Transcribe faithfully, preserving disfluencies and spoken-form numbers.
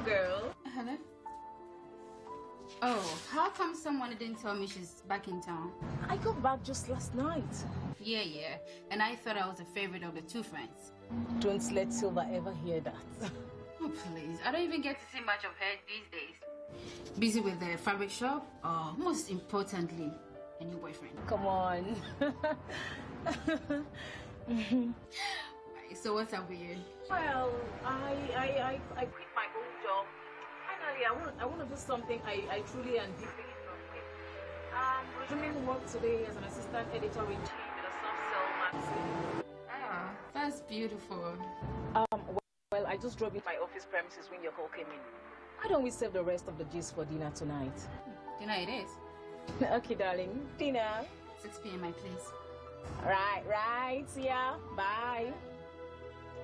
girl. Hello? Oh, how come someone didn't tell me she's back in town? I got back just last night. Yeah, yeah. And I thought I was a favorite of the two friends. Don't let Silva ever hear that. Oh, please. I don't even get to see much of her these days. Busy with the fabric shop, or most importantly, a new boyfriend. Come on. So what's up with you? Well, I, I, I, I quit my old job. Finally, I want, I want to do something I, I truly and deeply in love with. I'm resuming work today as an assistant editor-in-chief in a soft-sell magazine. Ah, that's beautiful. Um, well, I just drove in my office premises when your call came in. Why don't we save the rest of the gist for dinner tonight? Dinner it is. Okay, darling. Dinner. six p m my place. Right, right. See ya. Bye.